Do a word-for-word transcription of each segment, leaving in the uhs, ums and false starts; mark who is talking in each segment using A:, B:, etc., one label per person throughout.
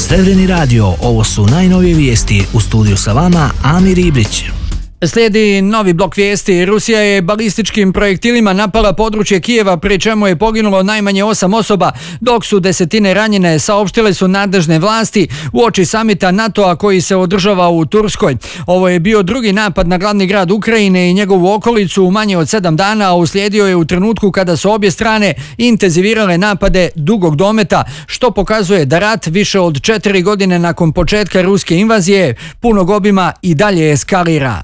A: Srebreni radio, ovo su najnovije vijesti. U studiju sa vama Amir Ibrić.
B: Slijedi novi blok vijesti. Rusija je balističkim projektilima napala područje Kijeva, pri čemu je poginulo najmanje osam osoba, dok su desetine ranjene, saopštile su nadležne vlasti uoči samita NATO-a koji se održava u Turskoj. Ovo je bio drugi napad na glavni grad Ukrajine i njegovu okolicu u manje od sedam dana, a uslijedio je u trenutku kada su obje strane intenzivirale napade dugog dometa, što pokazuje da rat više od četiri godine nakon početka ruske invazije punog obima i dalje eskalira.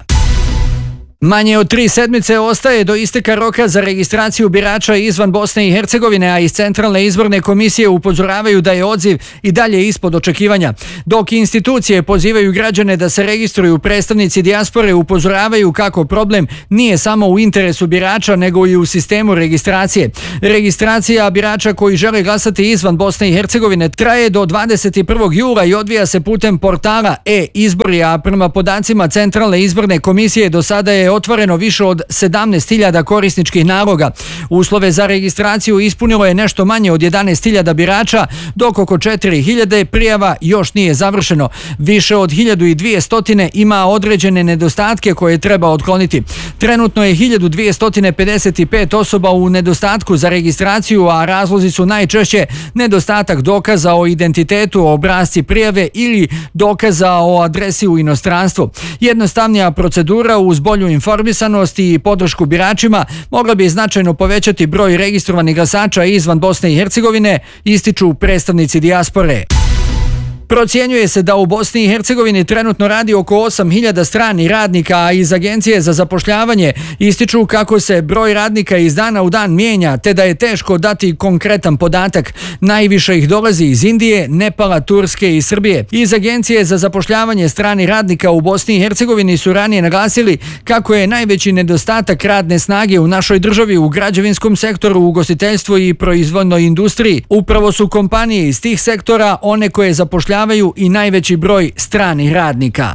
B: Manje od tri sedmice ostaje do isteka roka za registraciju birača izvan Bosne i Hercegovine, a iz Centralne izborne komisije upozoravaju da je odziv i dalje ispod očekivanja. Dok institucije pozivaju građane da se registruju, predstavnici dijaspore upozoravaju kako problem nije samo u interesu birača, nego i u sistemu registracije. Registracija birača koji žele glasati izvan Bosne i Hercegovine traje do dvadeset prvog jula i odvija se putem portala e-izbori, a prema podacima Centralne izborne komisije do sada je otvoreno više od sedamnaest hiljada korisničkih naloga. Uslove za registraciju ispunilo je nešto manje od jedanaest hiljada birača, dok oko četiri hiljade prijava još nije završeno. Više od hiljadu dvjesto ima određene nedostatke koje treba otkloniti. Trenutno je hiljadu dvjesto pedeset pet osoba u nedostatku za registraciju, a razlozi su najčešće nedostatak dokaza o identitetu, obrasci prijave ili dokaza o adresi u inostranstvu. Jednostavnija procedura uz bolju informisanost i podršku biračima mogla bi značajno povećati broj registrovanih glasača izvan Bosne i Hercegovine, ističu predstavnici dijaspore. Procjenjuje se da u Bosni i Hercegovini trenutno radi oko osam hiljada stranih radnika, a iz Agencije za zapošljavanje ističu kako se broj radnika iz dana u dan mijenja, te da je teško dati konkretan podatak. Najviše ih dolazi iz Indije, Nepala, Turske i Srbije. Iz Agencije za zapošljavanje stranih radnika u Bosni i Hercegovini su ranije naglasili kako je najveći nedostatak radne snage u našoj državi u građevinskom sektoru, ugostiteljstvu i proizvodnoj industriji. Upravo su kompanije iz tih sektora one koje zapošljavaju i najveći broj stranih radnika.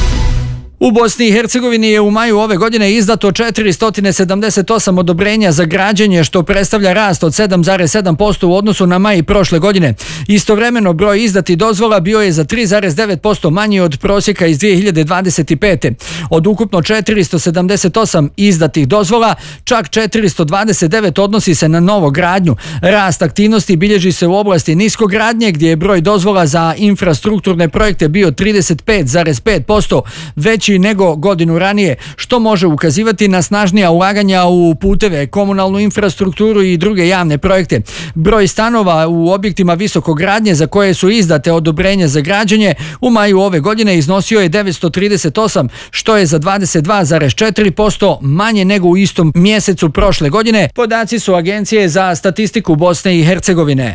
B: U Bosni i Hercegovini je u maju ove godine izdato četiristo sedamdeset osam odobrenja za građenje, što predstavlja rast od sedam zarez sedam posto u odnosu na maj prošle godine. Istovremeno broj izdatih dozvola bio je za tri zarez devet posto manji od prosjeka iz dvije hiljade dvadeset pete. Od ukupno četiristo sedamdeset osam izdatih dozvola, čak četiristo dvadeset devet odnosi se na novogradnju. Rast aktivnosti bilježi se u oblasti niskogradnje, gdje je broj dozvola za infrastrukturne projekte bio trideset pet zarez pet posto, veći nego godinu ranije, što može ukazivati na snažnija ulaganja u puteve, komunalnu infrastrukturu i druge javne projekte. Broj stanova u objektima visokogradnje za koje su izdate odobrenja za građenje u maju ove godine iznosio je devetsto trideset osam, što je za dvadeset dva zarez četiri posto manje nego u istom mjesecu prošle godine. Podaci su Agencije za statistiku Bosne i Hercegovine.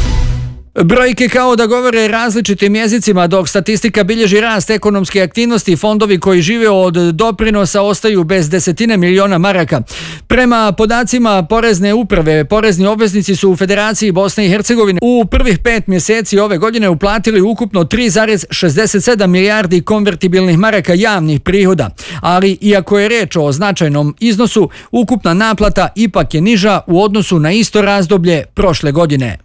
B: Brojke kao da govore različitim jezicima, dok statistika bilježi rast ekonomske aktivnosti, fondovi koji žive od doprinosa ostaju bez desetine miliona maraka. Prema podacima Porezne uprave, porezni obveznici su u Federaciji Bosne i Hercegovine u prvih pet mjeseci ove godine uplatili ukupno tri zarez šezdeset sedam milijardi konvertibilnih maraka javnih prihoda. Ali iako je reč o značajnom iznosu, ukupna naplata ipak je niža u odnosu na isto razdoblje prošle godine.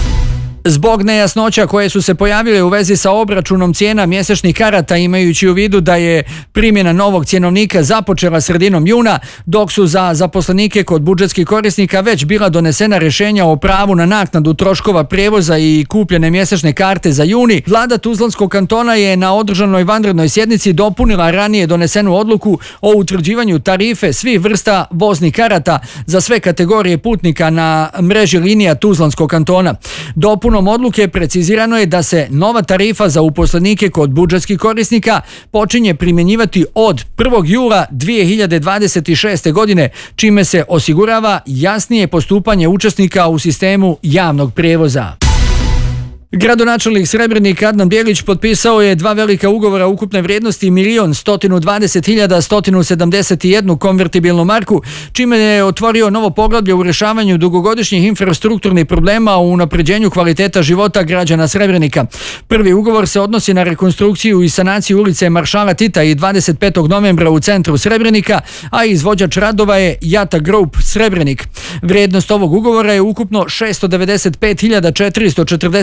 B: Zbog nejasnoća koje su se pojavile u vezi sa obračunom cijena mjesečnih karata, imajući u vidu da je primjena novog cjenovnika započela sredinom juna, dok su za zaposlenike kod budžetskih korisnika već bila donesena rješenja o pravu na naknadu troškova prijevoza i kupljene mjesečne karte za juni, vlada Tuzlanskog kantona je na održanoj vanrednoj sjednici dopunila ranije donesenu odluku o utvrđivanju tarife svih vrsta voznih karata za sve kategorije putnika na mreži linija Tuzlanskog kantona. Dopunom odluke precizirano je da se nova tarifa za uposlenike kod budžetskih korisnika počinje primjenjivati od prvog jula dvije hiljade dvadeset šeste. godine, čime se osigurava jasnije postupanje učesnika u sistemu javnog prijevoza. Gradonačelnik Srebrenika Adnan Bjelić potpisao je dva velika ugovora ukupne vrijednosti milion stotinu dvadeset hiljada stotinu sedamdeset jednu konvertibilnu marku, čime je otvorio novo poglavlje u rješavanju dugogodišnjih infrastrukturnih problema u unapređenju kvaliteta života građana Srebrenika. Prvi ugovor se odnosi na rekonstrukciju i sanaciju ulice Maršala Tita i dvadeset petog novembra u centru Srebrenika, a izvođač radova je Jata Group Srebrenik. Vrijednost ovog ugovora je ukupno šesto devedeset pet hiljada četiristo četrdeset konvertibilnih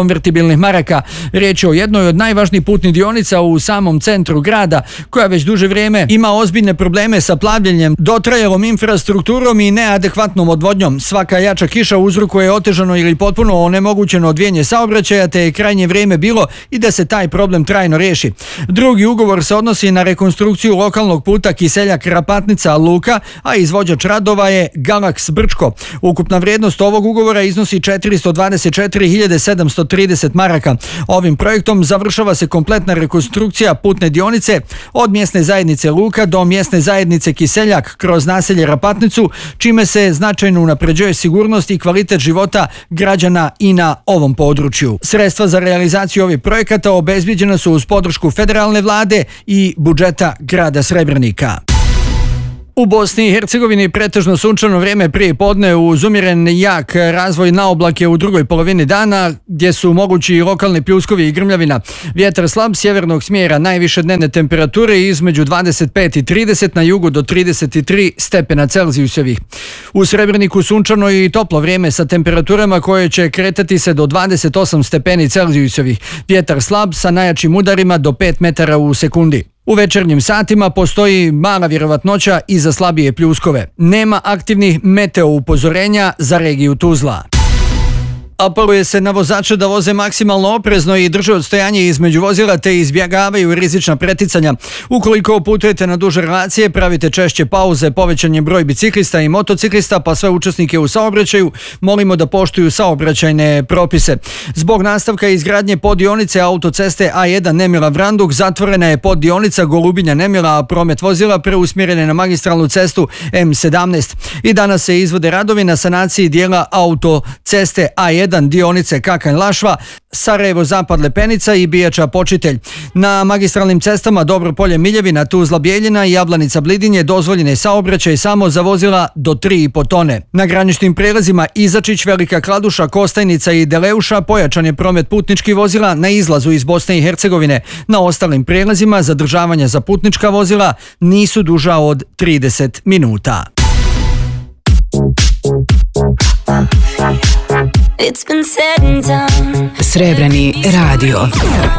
B: konvertibilnih maraka. Riječ je o jednoj od najvažnijih putnih dionica u samom centru grada, koja već duže vrijeme ima ozbiljne probleme sa plavljenjem, dotrajalom infrastrukturom i neadekvatnom odvodnjom. Svaka jača kiša uzrokuje otežano ili potpuno onemogućeno odvijanje saobraćaja, te je krajnje vrijeme bilo i da se taj problem trajno riješi. Drugi ugovor se odnosi na rekonstrukciju lokalnog puta Kiseljak-Rapatnica-Luka, a izvođač radova je Galax Brčko. Ukupna vrijednost ovog ugovora iznosi četiristo dvadeset četiri hiljade sedamsto trideset maraka. Ovim projektom završava se kompletna rekonstrukcija putne dionice od mjesne zajednice Luka do mjesne zajednice Kiseljak kroz naselje Rapatnicu, čime se značajno unapređuje sigurnost i kvalitet života građana i na ovom području. Sredstva za realizaciju ovih projekata obezbijeđena su uz podršku federalne vlade i budžeta grada Srebrenika. U Bosni i Hercegovini pretežno sunčano vrijeme prije podne uz umjeren jak razvoj na oblake u drugoj polovini dana, gdje su mogući i lokalni pljuskovi i grmljavina. Vjetar slab sjevernog smjera, najviše dnevne temperature između dvadeset pet i trideset, na jugu do trideset tri stepena Celzijusovih. U Srebreniku sunčano i toplo vrijeme sa temperaturama koje će kretati se do dvadeset osam stepeni Celzijusovih. Vjetar slab sa najjačim udarima do pet metara u sekundi. U večernjim satima postoji mala vjerovatnoća i za slabije pljuskove. Nema aktivnih meteo upozorenja za regiju Tuzla. Apeluje se na vozače da voze maksimalno oprezno i drže odstojanje između vozila te izbjegavaju rizična preticanja. Ukoliko putujete na duže relacije, pravite češće pauze, povećan je broj biciklista i motociklista, pa sve učesnike u saobraćaju molimo da poštuju saobraćajne propise. Zbog nastavka izgradnje poddionice autoceste A jedan Nemila-Vranduk zatvorena je poddionica Golubinja-Nemila, a promet vozila preusmjeren je na magistralnu cestu M sedamnaest. I danas se izvode radovi na sanaciji dijela autoceste A jedan dionice Kakanj-Lašva, Sarajevo-Zapad Lepenica i Bijača-Počitelj. Na magistralnim cestama Dobropolje-Miljevina, Tuzla-Bijeljina i Jablanica-Blidinje dozvoljen je saobraćaj samo za vozila do tri i po tone. Na graničnim prijelazima Izačić, Velika Kladuša, Kostajnica i Deleuša pojačan je promet putničkih vozila na izlazu iz Bosne i Hercegovine. Na ostalim prijelazima zadržavanja za putnička vozila nisu duža od trideset minuta.
C: It's been said and done. Srebreni radio.